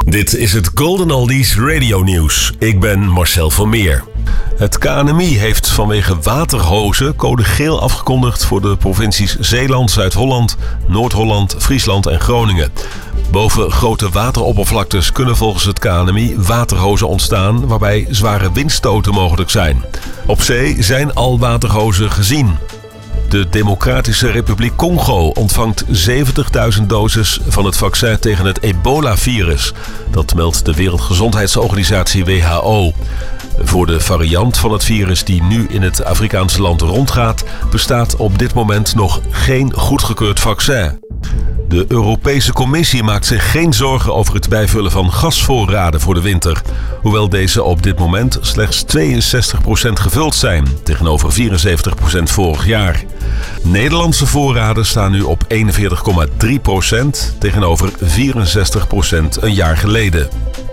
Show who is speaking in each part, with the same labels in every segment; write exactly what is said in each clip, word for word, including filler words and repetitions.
Speaker 1: Dit is het Golden Oldies Radio Nieuws. Ik ben Marcel van Meer. Het K N M I heeft vanwege waterhozen code geel afgekondigd voor de provincies Zeeland, Zuid-Holland, Noord-Holland, Friesland en Groningen. Boven grote wateroppervlaktes kunnen volgens het K N M I waterhozen ontstaan waarbij zware windstoten mogelijk zijn. Op zee zijn al waterhozen gezien. De Democratische Republiek Congo ontvangt zeventigduizend doses van het vaccin tegen het ebola-virus. Dat meldt de Wereldgezondheidsorganisatie W H O. Voor de variant van het virus die nu in het Afrikaanse land rondgaat, bestaat op dit moment nog geen goedgekeurd vaccin. De Europese Commissie maakt zich geen zorgen over het bijvullen van gasvoorraden voor de winter. Hoewel deze op dit moment slechts tweeënzestig procent gevuld zijn, tegenover vierenzeventig procent vorig jaar. Nederlandse voorraden staan nu op eenenveertig komma drie procent, tegenover vierenzestig procent een jaar geleden.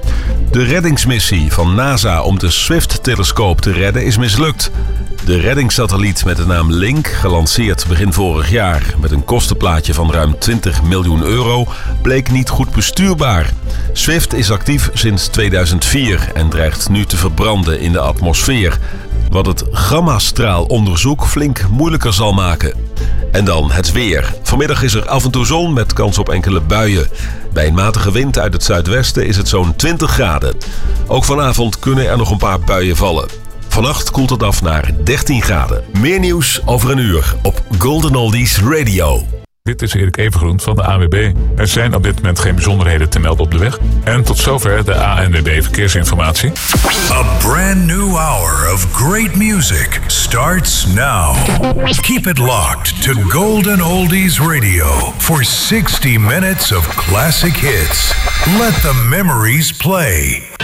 Speaker 1: De reddingsmissie van NASA om de Swift-telescoop te redden is mislukt. De reddingssatelliet met de naam Link, gelanceerd begin vorig jaar met een kostenplaatje van ruim twintig miljoen euro, bleek niet goed bestuurbaar. Swift is actief sinds tweeduizend vier en dreigt nu te verbranden in de atmosfeer, wat het gammastraalonderzoek flink moeilijker zal maken. En dan het weer. Vanmiddag is er af en toe zon met kans op enkele buien. Bij een matige wind uit het zuidwesten is het zo'n twintig graden. Ook vanavond kunnen er nog een paar buien vallen. Vannacht koelt het af naar dertien graden. Meer nieuws over een uur op Golden Oldies Radio.
Speaker 2: Dit is Erik Evengroen van de A N W B. Er zijn op dit moment geen bijzonderheden te melden op de weg. En tot zover de A N W B verkeersinformatie.
Speaker 3: A brand new hour of great music starts now. Keep it locked to Golden Oldies Radio for sixty minutes of classic hits. Let the memories play.